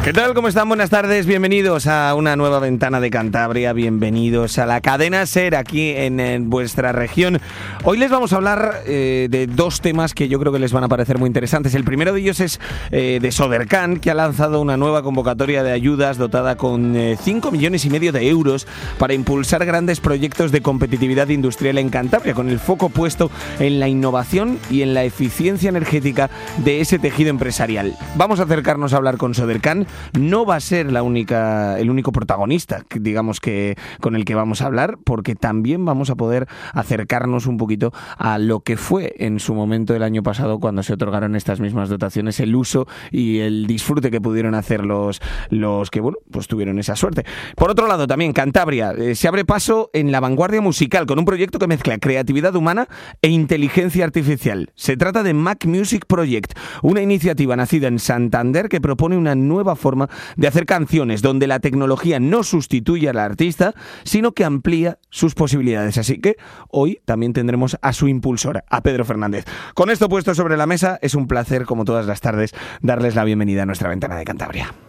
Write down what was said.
¿Qué tal? ¿Cómo están? Buenas tardes, bienvenidos a una nueva ventana de Cantabria, bienvenidos a la cadena SER aquí en vuestra región. Hoy les vamos a hablar de dos temas que yo creo que les van a parecer muy interesantes. El primero de ellos es de Sodercan, que ha lanzado una nueva convocatoria de ayudas dotada con 5,5 millones de euros para impulsar grandes proyectos de competitividad industrial en Cantabria, con el foco puesto en la innovación y en la eficiencia energética de ese tejido empresarial. Vamos a acercarnos a hablar con Sodercan. No va a ser el único protagonista, digamos, que con el que vamos a hablar, porque también vamos a poder acercarnos un poquito a lo que fue en su momento el año pasado cuando se otorgaron estas mismas dotaciones, el uso y el disfrute que pudieron hacer los que, bueno, pues tuvieron esa suerte. Por otro lado, también Cantabria se abre paso en la vanguardia musical con un proyecto que mezcla creatividad humana e inteligencia artificial. Se trata de Mac Music Project, una iniciativa nacida en Santander que propone una nueva forma de hacer canciones donde la tecnología no sustituye al artista, sino que amplía sus posibilidades. Así que hoy también tendremos a su impulsora, a Pedro Fernández. Con esto puesto sobre la mesa, es un placer, como todas las tardes, darles la bienvenida a nuestra ventana de Cantabria.